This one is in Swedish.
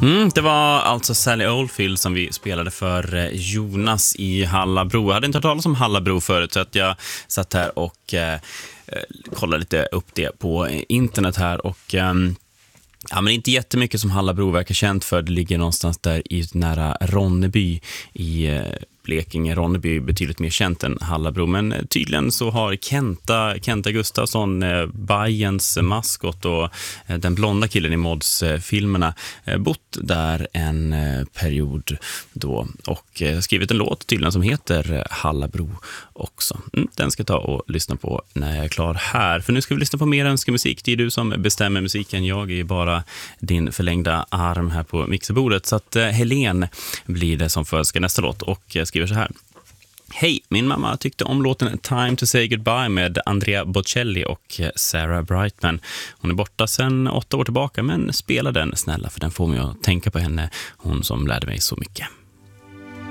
Det var alltså Sally Oldfield som vi spelade för Jonas i Hallabro. Jag hade inte hört talas om Hallabro förut, så att jag satt här och kollade lite upp det på internet här. Och ja, men inte jättemycket som Hallabro verkar känt för. Det ligger någonstans där i nära Ronneby i Blekinge. Ronneby är betydligt mer känt än Hallabro, men tydligen så har Kenta Gustafsson, Bajens maskot och den blonda killen i Mods-filmerna bott där en period då och skrivit en låt tydligen som heter Hallabro också. Den ska jag ta och lyssna på när jag är klar här, för nu ska vi lyssna på mer önskemusik. Det är du som bestämmer musiken, jag är bara din förlängda arm här på mixerbordet, så att Helen blir det som förskar nästa låt och skriver så här. Hej, min mamma tyckte om låten Time to say goodbye med Andrea Bocelli och Sarah Brightman. Hon är borta sedan 8 år tillbaka, men spela den snälla, för den får mig att tänka på henne, hon som lärde mig så mycket.